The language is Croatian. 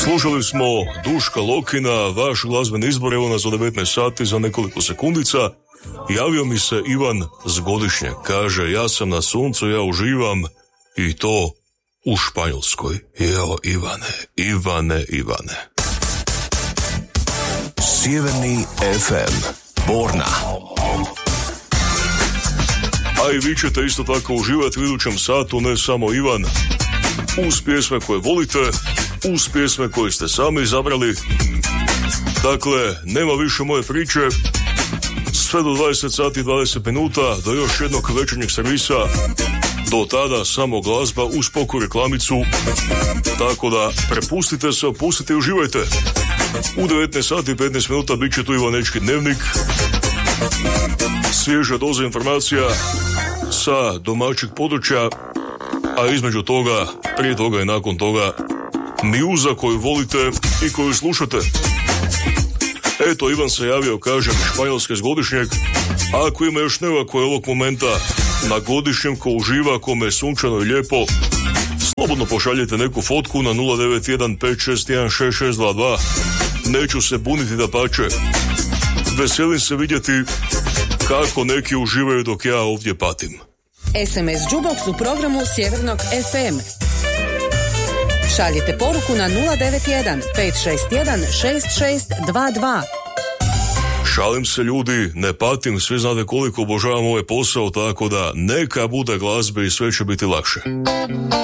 Slušali smo Duška Lokina, vaš glazbeni izbor, evo nas za 19 sati, za nekoliko sekundica. Javio mi se Ivan z Godišnje, kaže, ja sam na suncu, ja uživam i to u Španjolskoj. Evo, Ivane. Sjeverni FM, Borna. A i vi ćete isto tako uživati u idućem satu, ne samo Ivan, uz pjesme koje volite, uz pjesme koje ste sami izabrali. Dakle, nema više moje priče, sve do 20 sati 20 minuta, do još jednog večernjeg servisa. Do tada samo glazba uz poku reklamicu, tako da prepustite se, opustite i uživajte. U 19 sati i 15 minuta bit će tu Ivanečki dnevnik, svježa doza informacija sa domaćeg područja, a između toga, prije toga i nakon toga, mjuza koju volite i koju slušate. Eto, Ivan se javio, kažem, Španjolske s Godišnjeg. Ako ima još nekoga koji ovog momenta na Godišnjem, ko uživa, kome je sunčano i lijepo, slobodno pošaljite neku fotku na 091 561 6622. Neću se buniti, dapače. Veselim se vidjeti kako neki uživaju dok ja ovdje patim. SMS Jukebox u programu Sjevernog FM. Šaljite poruku na 091 561 6622. Šalim se, ljudi, ne patim, svi znate koliko obožavam ovaj posao, tako da neka bude glazbe i sve će biti lakše.